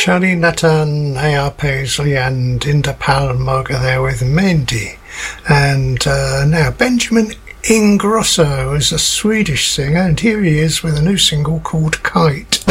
Charlie Nathan, A.R. Paisley and Inda Palmoga there with Mendy. And now Benjamin Ingrosso is a Swedish singer, and here he is with a new single called Kite.